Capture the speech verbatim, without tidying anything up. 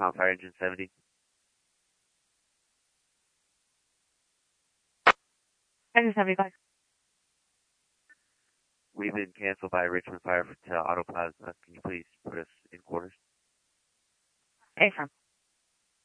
Com Fire Engine seventy. Engine seventy, go ahead. We've been canceled by Richmond Fire to Autoplaza. Can you please put us in quarters? Affirm.